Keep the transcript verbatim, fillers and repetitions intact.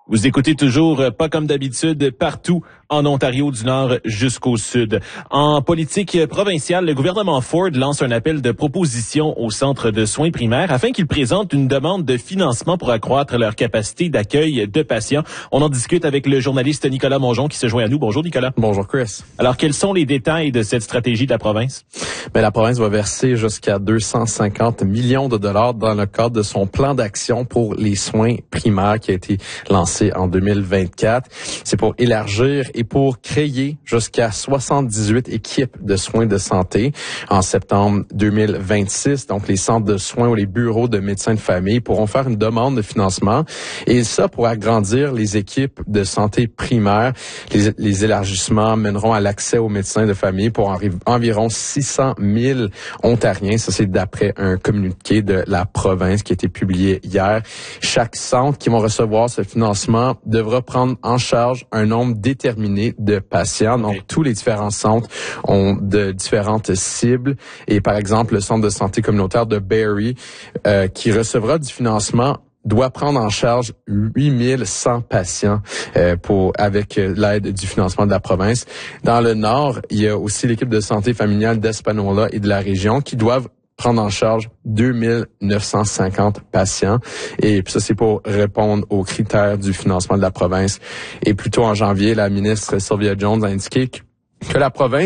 Vous écoutez toujours euh, Pas comme d'habitude partout en Ontario du Nord jusqu'au Sud. En politique provinciale, le gouvernement Ford lance un appel de proposition au centre de soins primaires afin qu'ils présentent une demande de financement pour accroître leur capacité d'accueil de patients. On en discute avec le journaliste Nicolas Mongeon qui se joint à nous. Bonjour Nicolas. Bonjour Chris. Alors, quels sont les détails de cette stratégie de la province? Ben, la province va verser jusqu'à deux cent cinquante millions de dollars dans le cadre de son plan d'action pour les soins primaires qui a été lancé en deux mille vingt-quatre. C'est pour élargir et pour créer jusqu'à soixante-dix-huit équipes de soins de santé en septembre deux mille vingt-six. Donc, les centres de soins ou les bureaux de médecins de famille pourront faire une demande de financement et ça pour agrandir les équipes de santé primaire. Les, les élargissements mèneront à l'accès aux médecins de famille pour enri- environ six cent mille Ontariens. Ça, c'est d'après un communiqué de la province qui a été publié hier. Chaque centre qui vont recevoir ce financement devra prendre en charge un nombre déterminé de patients. Donc, tous les différents centres ont de différentes cibles. Et par exemple, le centre de santé communautaire de Barrie, euh, qui recevra du financement, doit prendre en charge huit mille cent patients euh, pour avec l'aide du financement de la province. Dans le Nord, il y a aussi l'équipe de santé familiale d'Espanola et de la région qui doivent prendre en charge deux mille neuf cent cinquante patients. Et puis ça, c'est pour répondre aux critères du financement de la province. Et plus tôt en janvier, la ministre Sylvia Jones a indiqué que la province